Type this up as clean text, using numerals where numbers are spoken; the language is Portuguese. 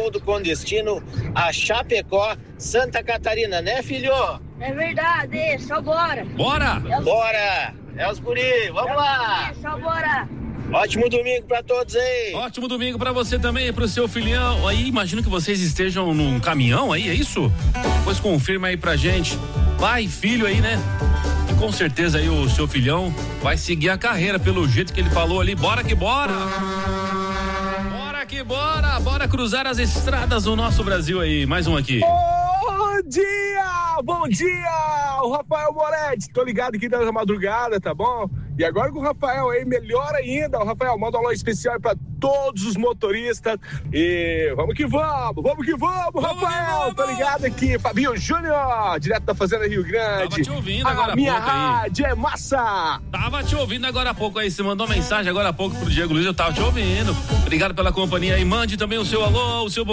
Leopoldo com destino a Chapecó, Santa Catarina, né, filho? É verdade, só bora. Bora! Bora! É os guri, vamos lá! Só bora. Ótimo domingo pra todos aí! Ótimo domingo pra você também e pro seu filhão. Aí, imagino que vocês estejam num caminhão aí, é isso? Pois confirma aí pra gente. Pai e filho aí, né? E com certeza aí o seu filhão vai seguir a carreira pelo jeito que ele falou ali. Bora que bora! Bora que bora! Bora cruzar as estradas do nosso Brasil aí. Mais um aqui. Bom dia! Bom dia! O Rafael Moretti, tô ligado aqui da madrugada, tá bom? E agora com o Rafael aí, melhor ainda. O Rafael, manda um alô especial pra todos os motoristas. E vamos que vamos, Rafael! Tô ligado aqui, Fabinho Júnior, direto da Fazenda Rio Grande. Tava te ouvindo agora a minha há pouco rádio é massa! Tava te ouvindo agora há pouco aí, você mandou mensagem agora há pouco pro Diego Luiz, eu tava te ouvindo. Obrigado pela companhia aí, mande também o seu alô, o seu bom